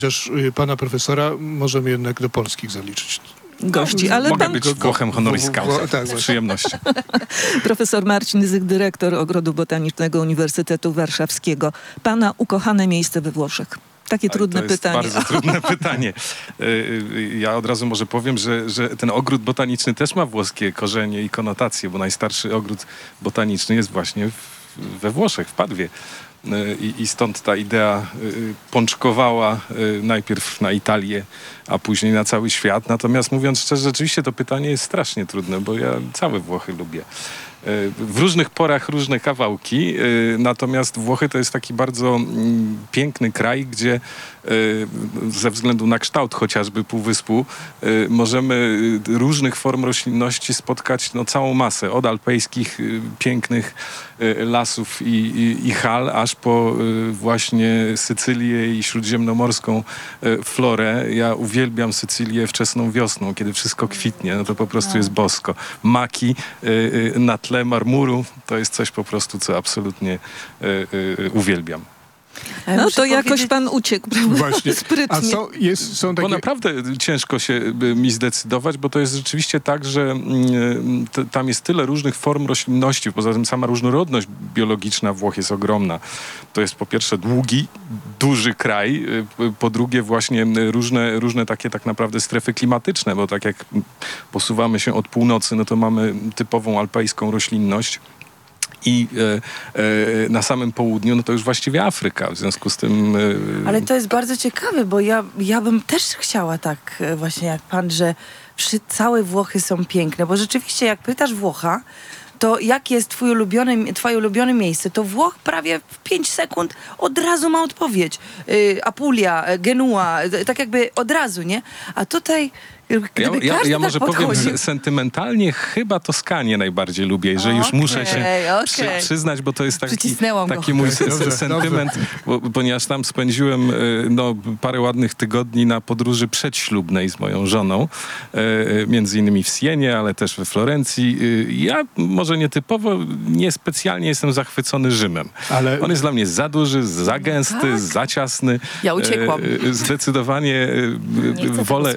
Chociaż pana profesora możemy jednak do polskich zaliczyć. Gości, ale Mogę pan... być Włochem honoris causa. Tak, Z przyjemnością. Profesor Marcin Zyk, dyrektor Ogrodu Botanicznego Uniwersytetu Warszawskiego. Pana ukochane miejsce we Włoszech. Takie trudne pytanie. To jest bardzo trudne pytanie. Ja od razu może powiem, że ten ogród botaniczny też ma włoskie korzenie i konotacje, bo najstarszy ogród botaniczny jest właśnie we Włoszech, w Padwie. I stąd ta idea pączkowała najpierw na Italię, a później na cały świat. Natomiast mówiąc szczerze, rzeczywiście to pytanie jest strasznie trudne, bo ja całe Włochy lubię. W różnych porach różne kawałki, natomiast Włochy to jest taki bardzo piękny kraj, gdzie ze względu na kształt chociażby półwyspu możemy różnych form roślinności spotkać całą masę. Od alpejskich pięknych lasów i hal, aż po właśnie Sycylię i śródziemnomorską florę. Ja uwielbiam Sycylię wczesną wiosną, kiedy wszystko kwitnie. No to po prostu jest bosko. Maki na tle marmuru to jest coś po prostu, co absolutnie uwielbiam. No to jakoś pan uciekł, prawda? Właśnie. Sprytnie. A są takie... Bo naprawdę ciężko się mi zdecydować, bo to jest rzeczywiście tak, że tam jest tyle różnych form roślinności. Poza tym sama różnorodność biologiczna Włoch jest ogromna. To jest po pierwsze długi, duży kraj, po drugie właśnie różne takie tak naprawdę strefy klimatyczne, bo tak jak posuwamy się od północy, no to mamy typową alpejską roślinność. I na samym południu, no to już właściwie Afryka, w związku z tym... Ale to jest bardzo ciekawe, bo ja bym też chciała tak właśnie jak pan, że całe Włochy są piękne, bo rzeczywiście jak pytasz Włocha, to jakie jest twoje ulubione miejsce, to Włoch prawie w 5 sekund od razu ma odpowiedź. Apulia, Genua, tak jakby od razu, nie? A tutaj... Ja może powiem sentymentalnie, chyba Toskanię najbardziej lubię, jeżeli już muszę się przyznać, bo to jest taki mój sentyment, ponieważ tam spędziłem parę ładnych tygodni na podróży przedślubnej z moją żoną, między innymi w Sienie, ale też we Florencji. Ja może nietypowo, niespecjalnie jestem zachwycony Rzymem. Ale... On jest dla mnie za duży, za gęsty, za ciasny. Ja uciekłam. Zdecydowanie wolę...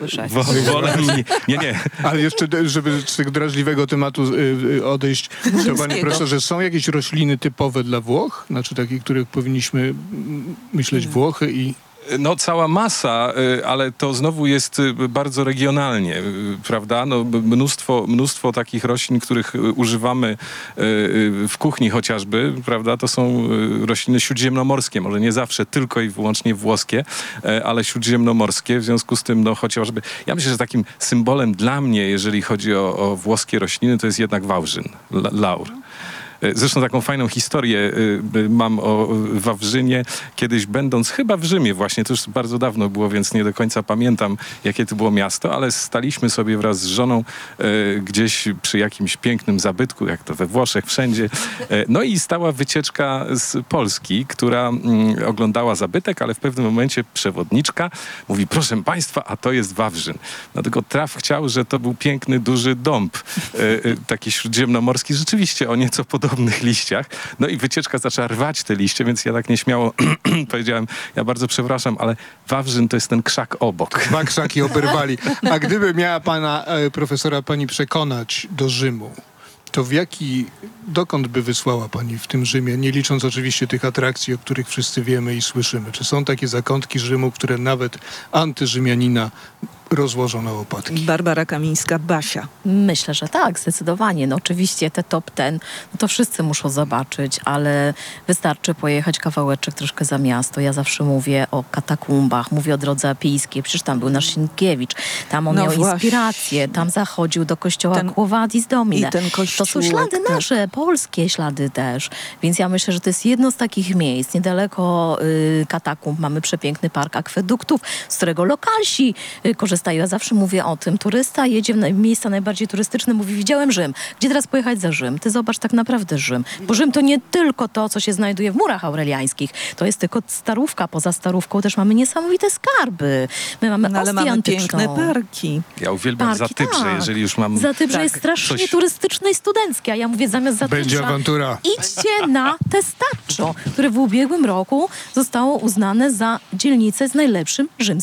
Nie. Ale jeszcze, żeby z tego drażliwego tematu odejść, to panie profesorze, są jakieś rośliny typowe dla Włoch? Znaczy takie, których powinniśmy myśleć Włochy i... No cała masa, ale to znowu jest bardzo regionalnie, prawda? No, mnóstwo takich roślin, których używamy w kuchni chociażby, prawda? To są rośliny śródziemnomorskie, może nie zawsze tylko i wyłącznie włoskie, ale śródziemnomorskie. W związku z tym, no chociażby, ja myślę, że takim symbolem dla mnie, jeżeli chodzi o włoskie rośliny, to jest jednak wawrzyn, laur. Zresztą taką fajną historię mam o wawrzynie. Kiedyś będąc chyba w Rzymie właśnie, to już bardzo dawno było, więc nie do końca pamiętam, jakie to było miasto, ale staliśmy sobie wraz z żoną gdzieś przy jakimś pięknym zabytku, jak to we Włoszech, wszędzie. No i stała wycieczka z Polski, która oglądała zabytek, ale w pewnym momencie przewodniczka mówi, proszę państwa, a to jest wawrzyn. Dlatego traf chciał, że to był piękny, duży dąb, taki śródziemnomorski, rzeczywiście o nieco podobnych liściach. No i wycieczka zaczęła rwać te liście, więc ja tak nieśmiało powiedziałem, ja bardzo przepraszam, ale wawrzyn to jest ten krzak obok. 2 krzaki oberwali. A gdyby miała pana profesora pani przekonać do Rzymu, to dokąd by wysłała pani w tym Rzymie, nie licząc oczywiście tych atrakcji, o których wszyscy wiemy i słyszymy? Czy są takie zakątki Rzymu, które nawet antyrzymianina rozłożą na łopatki? Barbara Kamińska, Basia. Myślę, że tak, zdecydowanie. No oczywiście te top 10, no to wszyscy muszą zobaczyć, ale wystarczy pojechać kawałeczek troszkę za miasto. Ja zawsze mówię o katakumbach, mówię o Drodze Apijskiej, przecież tam był nasz Sienkiewicz, tam on miał inspirację, tam zachodził do kościoła Quo Vadis Domine. I ten kościół, to są ślady nasze, polskie ślady też. Więc ja myślę, że to jest jedno z takich miejsc. Niedaleko katakumb mamy przepiękny park akweduktów, z którego lokalsi korzystają turysta, ja zawsze mówię o tym, turysta jedzie w miejsca najbardziej turystyczne, mówi, widziałem Rzym. Gdzie teraz pojechać za Rzym? Ty zobacz tak naprawdę Rzym. Bo Rzym to nie tylko to, co się znajduje w murach aureliańskich. To jest tylko starówka. Poza starówką też mamy niesamowite skarby. My mamy No, ale Ostię mamy antyczną. piękne parki. Ja uwielbiam Parki, Zatybrze, tak. jeżeli już mam... Zatybrze jest strasznie coś- turystyczne i studenckie, a ja mówię zamiast Będzie Zatybrza awantura. idźcie na Testaccio, które w ubiegłym roku zostało uznane za dzielnicę z najlepszym rzymskim